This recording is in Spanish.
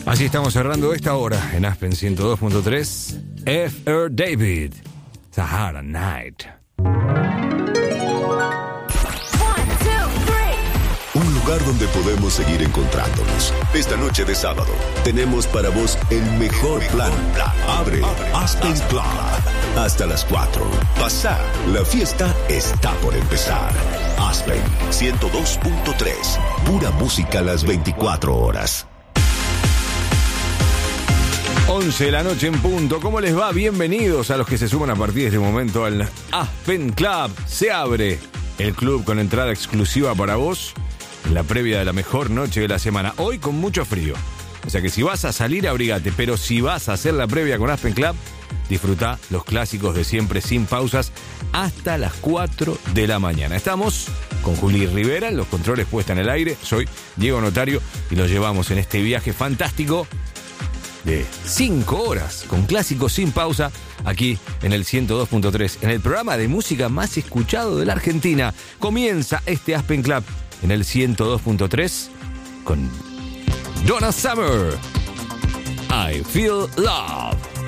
Así estamos cerrando esta hora en Aspen 102.3. F.R. David, Sahara Night. Un lugar donde podemos seguir encontrándonos. Esta noche de sábado tenemos para vos el mejor plan. Abre Aspen Club hasta las 4. Pasá, la fiesta está por empezar. Aspen 102.3. Pura música a las 24 horas. 11 de la noche en punto. ¿Cómo les va? Bienvenidos a los que se suman a partir de este momento al Aspen Club. Se abre el club con entrada exclusiva para vos en la previa de la mejor noche de la semana. Hoy con mucho frío. O sea que si vas a salir, abrigate. Pero si vas a hacer la previa con Aspen Club, disfrutá los clásicos de siempre sin pausas hasta las 4 de la mañana. Estamos con Juli Rivera en los controles puesta en el aire. Soy Diego Notario y los llevamos en este viaje fantástico de 5 horas con clásicos sin pausa aquí en el 102.3, en el programa de música más escuchado de la Argentina. Comienza este Aspen Club en el 102.3 con Donna Summer, I Feel Love.